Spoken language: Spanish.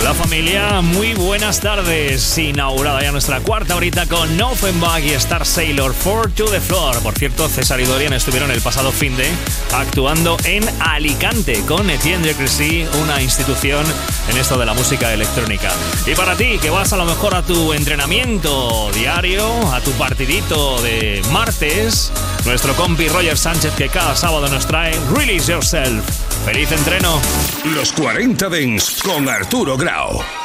Hola familia, muy buenas tardes. Inaugurada ya nuestra cuarta horita con Offenbach y Star Sailor, 4 to the Floor. Por cierto, César y Dorian estuvieron el pasado finde actuando en Alicante con Etienne de Crécy, una institución en esto de la música electrónica. Y para ti, que vas a lo mejor a tu entrenamiento diario, a tu partidito de martes, nuestro compi Roger Sánchez, que cada sábado nos trae Release Yourself. ¡Feliz entreno! Los 40 Dents con Arturo Grau.